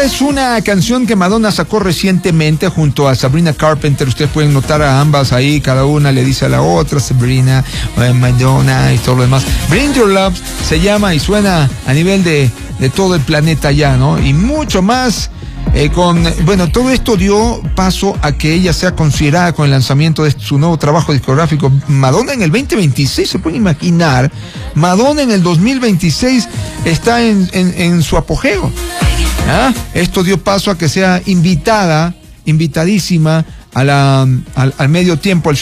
Esta es una canción que Madonna sacó recientemente junto a Sabrina Carpenter. Ustedes pueden notar a ambas ahí, cada una le dice a la otra, Sabrina, Madonna y todo lo demás. Bring Your Love se llama y suena a nivel de todo el planeta ya, ¿no? Y mucho más. Todo esto dio paso a que ella sea considerada con el lanzamiento de su nuevo trabajo discográfico. Madonna en el 2026, se pueden imaginar, Madonna en el 2026 está en su apogeo. ¿Ah? Esto dio paso a que sea invitadísima al medio tiempo, al